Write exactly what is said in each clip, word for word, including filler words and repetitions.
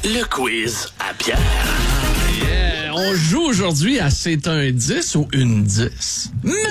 Le quiz à Pierre. Yeah, on joue aujourd'hui à C'est un dix ou une dix.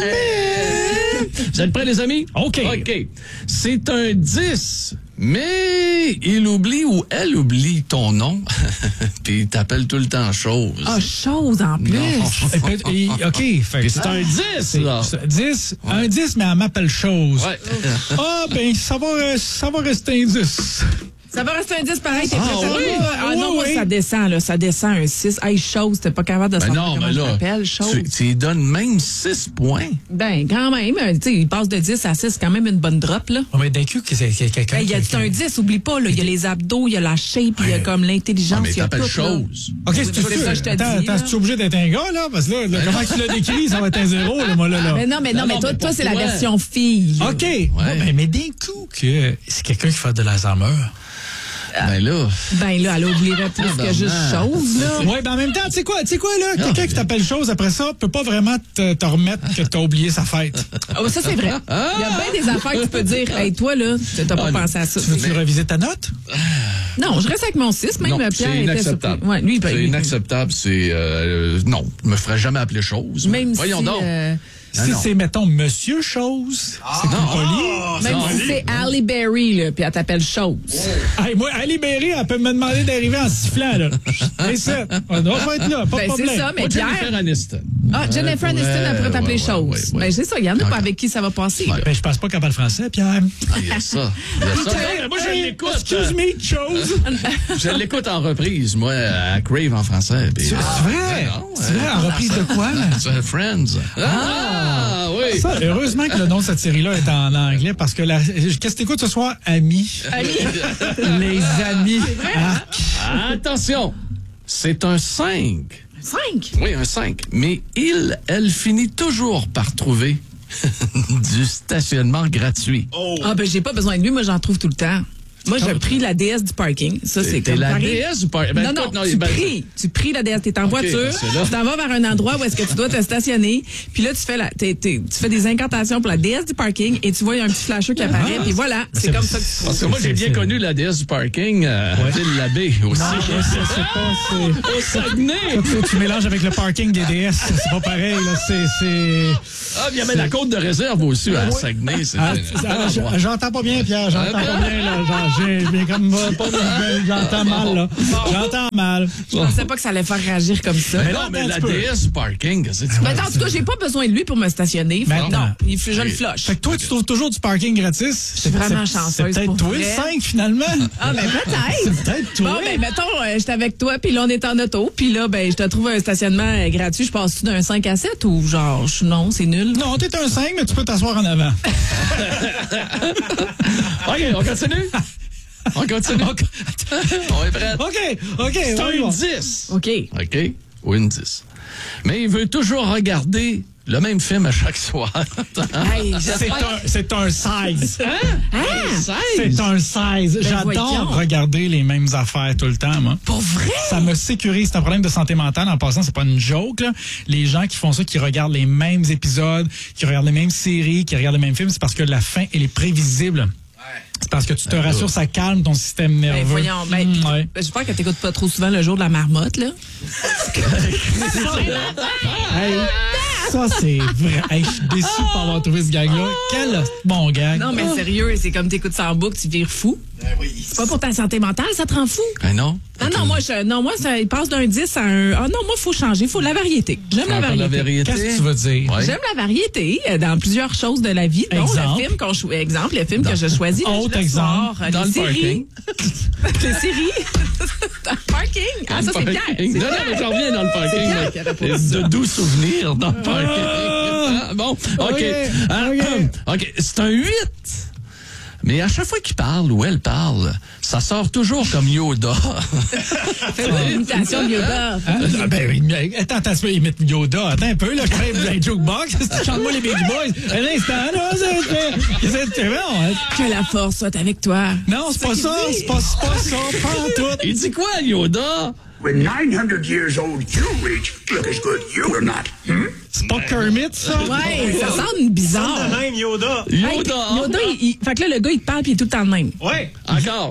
Mais... Vous êtes prêts, les amis? OK. OK. C'est un dix, mais il oublie ou elle oublie ton nom, puis il t'appelle tout le temps Chose. Ah, Chose en plus. Et, et, OK. Fait que C'est un dix, là. c'est dix, ouais. Un dix, mais elle m'appelle Chose. Ouais. Ah, ben, ça va, ça va rester un dix. Ça va rester un dix pareil, t'es Ah, prêt? oui. Ah Oui, non, moi, oui. ça descend, là. Ça descend un six. Hey, Chose, t'es pas capable de Ben savoir non, comment mais je là, m'appelle, Chose. tu, tu lui donnes même six points. Ben, quand même. Tu sais, il passe de dix à six, c'est quand même une bonne drop, là. Oh, mais d'un coup, c'est quelqu'un. Il y a qui- un dix, oublie pas, là. Il y a les abdos, il y a la shape, il y a comme l'intelligence. Ah, mais il y a t'appelles tout, là. Chose. OK, Oui, c'est c'est ça que je te Attends, dis, attends, là. es-tu obligé d'être un gars, là? Parce que là, là, comment tu l'as décrit, ça va être un zéro, là, moi, là. là. Mais non, mais non, Non, mais non, toi, mais toi pour c'est la toi. version fille. OK. Ouais, ben, mais d'un coup, que c'est quelqu'un qui fait de l'Alzheimer. Ben là... Ben là, elle oublierait plus Ah, que juste ben, Chose, là. Ouais, ben en même temps, tu sais quoi, tu sais quoi, là? Quelqu'un mais- qui t'appelle Chose après ça peut pas vraiment te, te remettre que t'as oublié sa fête. Oh, ça, c'est vrai. Il y a bien des affaires que tu peux dire. Hey, toi, là, t'as pas Ah, pensé à ça. Tu veux-tu reviser ta note? Non, je reste avec mon six, même Non, Pierre c'est était inacceptable. surpris. Ouais, lui, il peut- c'est inacceptable. C'est... Euh, non, je me ferais jamais appeler Chose. Même Voyons si, donc. euh, Ah, Si non. c'est, mettons, Monsieur Chose, c'est plus poli. même non. si c'est Halle Berry, là, puis elle t'appelle Chose. Hey, moi, Ali Berry, elle peut me demander d'arriver en sifflant, là. Et ça, on doit pas être là, pas de Ben, problème. c'est ça, mais Moi, Pierre. Jennifer Aniston. Ah, Jennifer Aniston, elle pourrait t'appeler ouais, Chose. ouais, ouais, ouais. Ben, c'est ça, il y en a pas Ok. avec qui ça va passer. là. Ben, je pense pas qu'elle parle français, Pierre. Ah, il y a ça. Il y a ça. Non, moi, je Hey, l'écoute. Excuse me, Chose. Je l'écoute en reprise, moi, à Crave en français. Puis, C'est ah, vrai? non, C'est vrai, en reprise de quoi? C'est Friends. Ah, oui. Ça, heureusement que le nom de cette série-là est en anglais parce que la... qu'est-ce que t'écoutes ce soir? Amis. Les amis. Ah. Attention, c'est un cinq. Cinq. Oui, un cinq. Mais il, elle finit toujours par trouver du stationnement gratuit. Ah, ben, j'ai pas besoin de lui, moi, j'en trouve tout le temps. Moi, j'ai pris la déesse du parking. Ça, c'est T'es comme la pareil. déesse du parking? Ben, non, écoute, non, non, tu ben, pries. Tu pries la déesse. T'es en voiture, c'est là. tu t'en vas vers un endroit où est-ce que tu dois te stationner. Puis là, tu fais la, t'es- t'es- tu fais des incantations pour la déesse du parking et tu vois, il y a un petit flasher qui apparaît. Puis voilà, c'est c'est- comme ça que tu Parce que moi, j'ai bien C'est- connu la déesse du parking, euh, Ville Labbé aussi. Non, c'est, c'est pas... C'est... Au Saguenay! Tu, tu mélanges avec le parking des D S, c'est pas pareil, là. C'est... c'est... Ah, il y avait la côte de réserve aussi à Saguenay. C'était Ah, un ah, endroit. je- j'entends pas bien, Pierre. J'entends pas bien, là. Genre, j'ai, j'ai comme pas, pas- j'entends mal, là. J'entends mal. Je pensais pas que ça allait faire réagir comme ça. Mais non, mais Attends la un petit peu. déesse du parking, qu'est-ce que tu Mais veux? en tout cas, j'ai pas besoin de lui pour me stationner. Fait que Maintenant. non, il- je le flush. Fait que toi, tu trouves toujours du parking gratis? Je suis vraiment chanceuse C'est peut-être pour toi, le vrai. cinq, finalement. Ah, ben peut-être. Peut-être toi. Bon, ben mettons, euh, j'étais avec toi, puis là, on est en auto, puis là, ben, je te trouve un stationnement euh, gratuit. Je passe-tu d'un cinq à sept ou genre, je- non, c'est nul? Non, t'es un cinq, mais tu peux t'asseoir en avant. OK, on continue? On continue? On est prêt? OK, OK. C'est on y va. un dix. OK. OK? Ou une dix. Mais il veut toujours regarder le même film à chaque soir. Hey, C'est j'espère- un, c'est un seize. Ah, C'est un seize. J'adore voyons. regarder les mêmes affaires tout le temps, moi. pour vrai? Ça me sécurise. C'est un problème de santé mentale. En passant, c'est pas une joke, là. Les gens qui font ça, qui regardent les mêmes épisodes, qui regardent les mêmes séries, qui regardent les mêmes films, c'est parce que la fin, elle est prévisible. C'est parce que tu te rassures, ça calme ton système nerveux. Ben, voyons, ben, Mm, ouais. ben, j'espère que t'écoutes pas trop souvent le jour de la marmotte, là. Hey, ça, c'est vrai. Hey, je suis déçu de pas avoir trouvé ce gag-là. Quel bon gag. Non, mais sérieux, c'est comme t'écoutes ça en boucle, tu vires fou. C'est pas pour ta santé mentale, ça te rend fou. Ben non. Non, non, moi, je, non, moi, ça, il passe d'un dix à un. Ah non, moi, il faut changer, il faut la variété. J'aime la Encore variété. la vérité. Qu'est-ce que tu veux dire? Ouais. J'aime la variété euh, dans plusieurs choses de la vie. dont Exemple? le film qu'on cho- exemple, le film que je choisis. le Autre jeudi exemple? soir, euh, Dans les le séries. les séries. dans le parking. Ah, ça, c'est Pierre. Parking. c'est Non, non, Pierre. mais j'en reviens dans le C'est parking. Pierre mais qui aurait pas dit De ça. doux souvenirs dans le parking. Ah, bon, OK. OK, Ah, OK. OK, c'est un huit. Mais à chaque fois qu'il parle ou elle parle, ça sort toujours comme Yoda. Fais une imitation de Yoda. Hein? Ah, ben, oui, mais attends, attends, tu peux imiter Yoda. Attends un peu, là, je fais un jukebox. Chante-moi les Beach Boys. Un instant, là, c'est, c'est, c'est bon, hein? Que la force soit avec toi. Non, c'est pas ça, c'est pas, c'est pas ça, pas en tout. Il dit quoi, Yoda? When nine hundred years old you reach, look as good you are not. Hmm? C'est pas Kermit, ça? Ouais, ça sonne bizarre. même Yoda. Hey, Yoda. Yoda, il, il- fait que là, le gars, il te parle puis il est tout le temps le même. Ouais. Encore.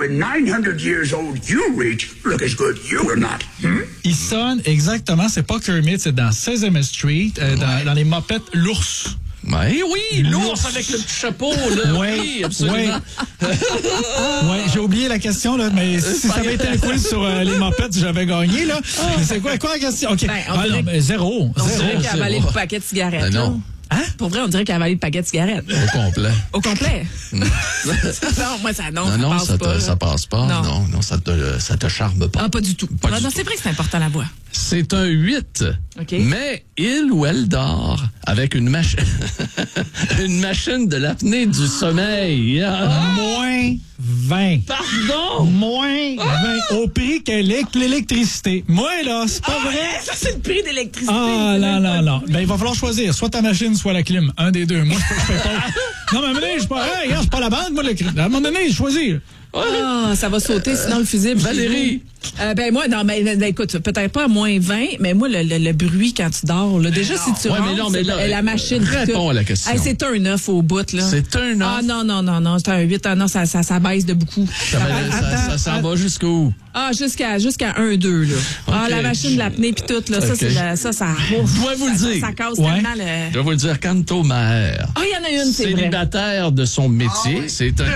when nine hundred years old you reach, look as good you were not. Hmm? Il sonne exactement, c'est pas Kermit, c'est dans Sesame Street, euh, dans, dans les Muppets, l'ours. Ouais, oui, l'ours L'ours. avec le petit chapeau, là. Ouais, oui, absolument. Ouais, j'ai oublié la question, là, mais si ça avait été un quiz sur euh, les Muppets, j'avais gagné, là. Mais c'est quoi, quoi la question? OK. Ben, on ah, dirait non, ben, zéro. On zéro. dirait qu'il a avalé zéro. le paquet de cigarettes. Ben non. là. Hein? Pour vrai, on dirait qu'il a avalé le paquet de cigarettes. Au complet. Au complet? non, moi, ça, non, Non, ça non, passe ça, pas. te, ça passe pas. Non. Non, non, ça, te, ça te charme pas. Ah, pas du tout. Pas Ah, du non, tout. c'est vrai que c'est important, la voix. C'est un huit. OK. Mais il ou elle dort avec une, mach... une machine de l'apnée du sommeil. Moins vingt. Pardon? Moins vingt. Au prix qu'est l'électricité. Moi, là, c'est pas vrai. Ça, c'est le prix d'électricité. Ah, non, non, non. Ben, il va falloir choisir. Soit ta machine, soit la clim. Un des deux. Moi, je fais pas. Non, mais à un moment donné, je suis pas, hey, regarde, je suis pas la bande, moi, le clim. À un moment donné, choisir. Ah, ça va sauter, sinon le fusible. Valérie. Euh, ben moi, non, mais ben, écoute, peut-être pas à moins vingt, mais moi, le, le, le bruit quand tu dors, là, déjà, si tu Ouais, mais rentres, non, mais là, c'est- la machine... réponds tout. à la question. Hey, c'est un neuf au bout, là. C'est un neuf? Ah non, non, non, non, c'est un huit. Ah non, ça, ça, ça baisse de beaucoup. Ça, va- ça, ça, ça va jusqu'où? Ah, jusqu'à jusqu'à un deux, là. Ah, Ok. la machine de l'apnée puis tout, là, ça, Ok. c'est la- ça, ça... Je dois vous le ça, dire. Ça, ça casse Ouais. tellement le... Je vais vous le dire, Canto Maher. Ah, il y en a une, c'est vrai. Célibataire de son métier. C'est un.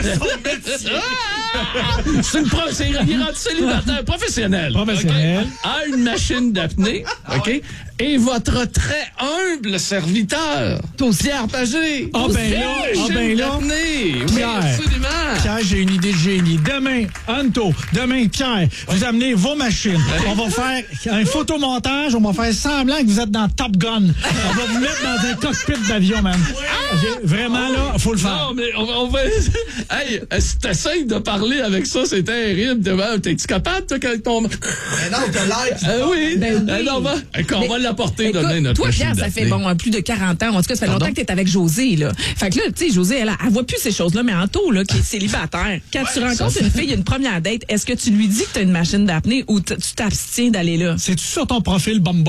c'est une pro... c'est... Il est rendu célibataire professionnel. Professionnel. OK? A une machine d'apnée. OK? Et votre très humble serviteur, Pierre Pagé. Ah, ben là, ah, Machine ben là. d'apnée. Oui, Pierre. absolument. Pierre, j'ai une idée de génie. Demain, Anto, demain, Pierre, vous amenez vos machines. On va faire un photomontage. On va faire semblant que vous êtes dans Top Gun. On va vous mettre dans un cockpit d'avion, man. J'ai- Vraiment, là, faut le faire. Non, mais on va. On va... Hey, si t'essayes de parler avec ça, c'est terrible. T'es-tu capable, toi, avec ton. Mais non, t'as l'air. Euh, oui. Ben oui. Euh, non, va, on Mais- va l'apporter Écoute, demain, notre toi, machine Pierre, ça fait d'apnée. bon plus de quarante ans. En tout cas, ça fait Pardon? longtemps que t'es avec Josée, là. Fait que là, tu sais, Josée, elle, elle voit plus ces choses-là, mais Anto, là, qui est célibataire, quand tu rencontres une fille, une première date, est-ce que tu lui dis que t'as une machine d'apnée ou t- tu t'abstiens d'aller là? C'est-tu sur ton profil Bumble?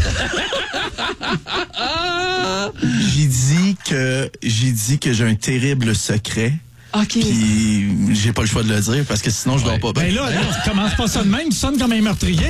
J'ai dit que j'ai dit que j'ai un terrible secret. OK. Puis j'ai pas le choix de le dire parce que sinon je dors pas bien. Ben là, là, commence pas ça de même, tu sonnes comme un meurtrier.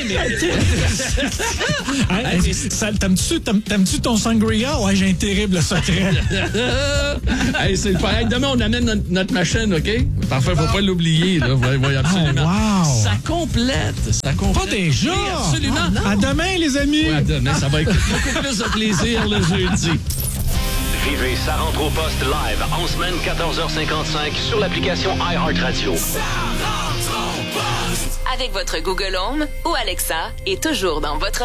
Hey, ça- T'aimes-tu t'aimes- t'aimes-tu ton sangria? Ouais, j'ai un terrible secret. Hey, c'est pareil. Demain, on amène notre, notre machine, OK? Parfait, faut pas l'oublier, là. Oui, oui, absolument. Oh, wow. Ça complète. Ça complète. Pas déjà! Oui, absolument. À demain, les amis! Ouais, à demain, ça va être beaucoup plus de plaisir le jeudi. Vivez Sa rentre au poste live en semaine quatorze heures cinquante-cinq sur l'application iHeartRadio. Avec votre Google Home ou Alexa et toujours dans votre